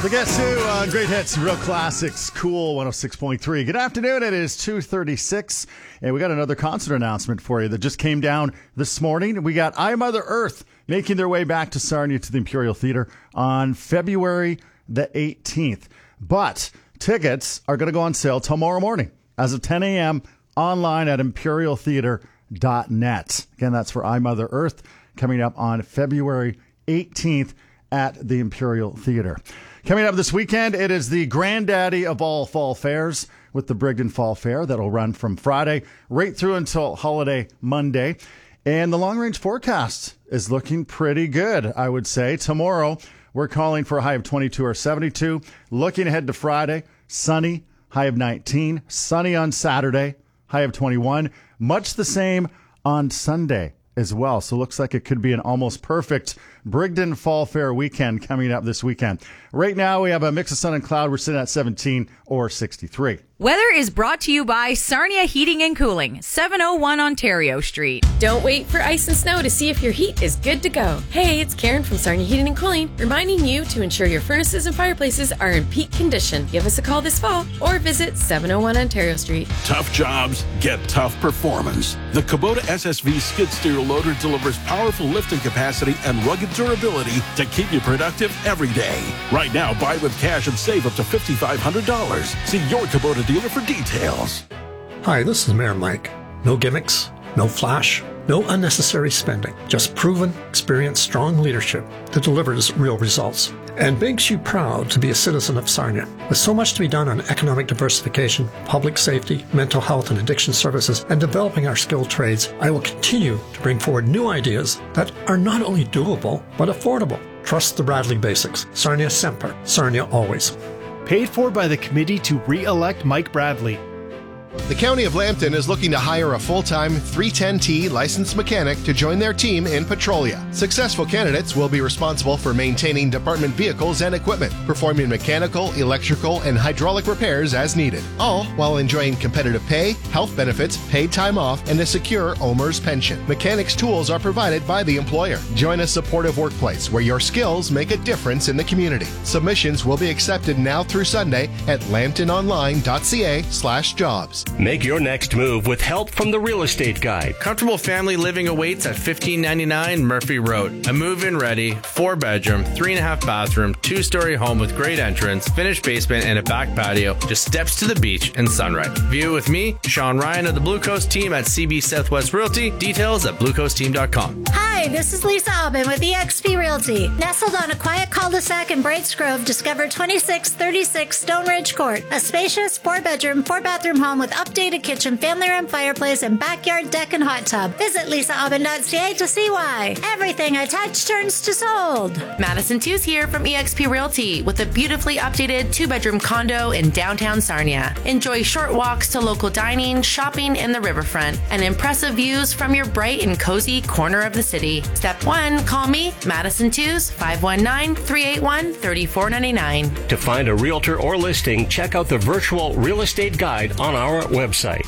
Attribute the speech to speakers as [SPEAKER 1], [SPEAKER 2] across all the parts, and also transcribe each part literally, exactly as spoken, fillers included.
[SPEAKER 1] The Guess Who on Great Hits, Real Classics, Cool one oh six point three. Good afternoon. It is two thirty-six, and we got another concert announcement for you that just came down this morning. We got I, Mother Earth making their way back to Sarnia to the Imperial Theatre on February the eighteenth. But tickets are going to go on sale tomorrow morning as of ten a.m. online at imperial theatre dot net. Again, that's for I, Mother Earth coming up on February eighteenth at the Imperial Theatre. Coming up this weekend, it is the granddaddy of all fall fairs with the Brigden Fall Fair that'll run from Friday right through until holiday Monday. And the long-range forecast is looking pretty good, I would say. Tomorrow, we're calling for a high of twenty-two or seventy-two. Looking ahead to Friday, sunny, high of nineteen. Sunny on Saturday, high of twenty-one. Much the same on Sunday as well. So it looks like it could be an almost perfect Brigden Fall Fair weekend coming up this weekend. Right now, we have a mix of sun and cloud. We're sitting at seventeen or sixty-three.
[SPEAKER 2] Weather is brought to you by Sarnia Heating and Cooling, seven oh one Ontario Street.
[SPEAKER 3] Don't wait for ice and snow to see if your heat is good to go. Hey, it's Karen from Sarnia Heating and Cooling, reminding you to ensure your furnaces and fireplaces are in peak condition. Give us a call this fall or visit seven oh one Ontario Street.
[SPEAKER 4] Tough jobs get tough performance. The Kubota S S V skid steer loader delivers powerful lifting capacity and rugged durability to keep you productive every day. Right now, buy with cash and save up to five thousand five hundred dollars. See your Kubota dealer for details.
[SPEAKER 5] Hi, this is Mayor Mike. No gimmicks, no flash, no unnecessary spending. Just proven, experienced, strong leadership that delivers real results and makes you proud to be a citizen of Sarnia. With so much to be done on economic diversification, public safety, mental health and addiction services, and developing our skilled trades, I will continue to bring forward new ideas that are not only doable, but affordable. Trust the Bradley basics. Sarnia Semper. Sarnia always.
[SPEAKER 6] Paid for by the committee to re-elect Mike Bradley.
[SPEAKER 7] The County of Lambton is looking to hire a full-time three ten T licensed mechanic to join their team in Petrolia. Successful candidates will be responsible for maintaining department vehicles and equipment, performing mechanical, electrical, and hydraulic repairs as needed, all while enjoying competitive pay, health benefits, paid time off, and a secure O M R S pension. Mechanics tools are provided by the employer. Join a supportive workplace where your skills make a difference in the community. Submissions will be accepted now through Sunday at lambton online dot c a slash jobs.
[SPEAKER 8] Make your next move with help from the Real Estate Guide.
[SPEAKER 6] Comfortable family living awaits at fifteen ninety-nine Murphy Road. A move-in ready, four-bedroom, three-and-a-half bathroom, two-story home with great entrance, finished basement, and a back patio. Just steps to the beach and sunrise. View with me, Sean Ryan of the Blue Coast team at C B Southwest Realty. Details at blue coast team dot com.
[SPEAKER 9] Hi, this is Lisa Aubin with E X P Realty. Nestled on a quiet cul-de-sac in Brights Grove, discover twenty-six thirty-six Stone Ridge Court, a spacious four-bedroom, four-bathroom home with updated kitchen, family room, fireplace, and backyard deck and hot tub. Visit lisa aubin dot c a to see why. Everything I touch turns to sold.
[SPEAKER 3] Madison Tews here from E X P Realty with a beautifully updated two-bedroom condo in downtown Sarnia. Enjoy short walks to local dining, shopping in the riverfront, and impressive views from your bright and cozy corner of the city. Step one, call me, Madison Tews, five one nine, three eight one, three four nine nine.
[SPEAKER 8] To find a realtor or listing, check out the virtual real estate guide on our website.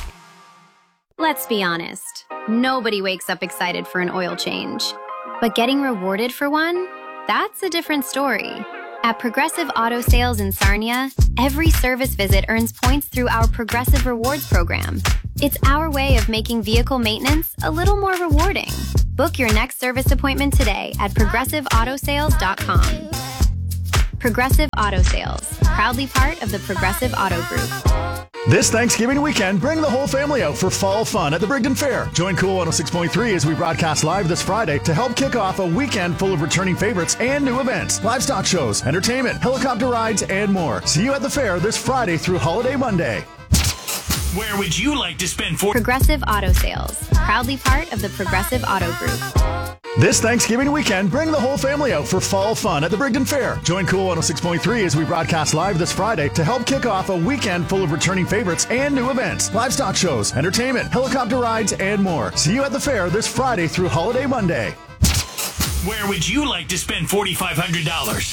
[SPEAKER 10] Let's be honest. Nobody wakes up excited for an oil change. But getting rewarded for one? That's a different story. At Progressive Auto Sales in Sarnia, every service visit earns points through our Progressive Rewards program. It's our way of making vehicle maintenance a little more rewarding. Book your next service appointment today at progressive auto sales dot com. Progressive Auto Sales, proudly part of the Progressive Auto Group.
[SPEAKER 1] This Thanksgiving weekend, bring the whole family out for fall fun at the Brigden Fair. Join Cool one oh six point three as we broadcast live this Friday to help kick off a weekend full of returning favorites and new events, livestock shows, entertainment, helicopter rides, and more. See you at the fair this Friday through holiday Monday.
[SPEAKER 11] Where would you like to spend four?
[SPEAKER 10] Progressive Auto Sales, proudly part of the Progressive Auto Group.
[SPEAKER 1] This Thanksgiving weekend, bring the whole family out for fall fun at the Brigden Fair. Join Cool one oh six point three as we broadcast live this Friday to help kick off a weekend full of returning favorites and new events, livestock shows, entertainment, helicopter rides, and more. See you at the fair this Friday through holiday Monday.
[SPEAKER 11] Where would you like to spend four thousand five hundred dollars?